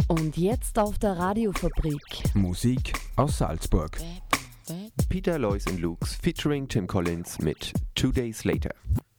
Und jetzt auf der Radiofabrik. Musik aus Salzburg. Peter, Lois and Lukes featuring Tim Collins mit 2 Days Later.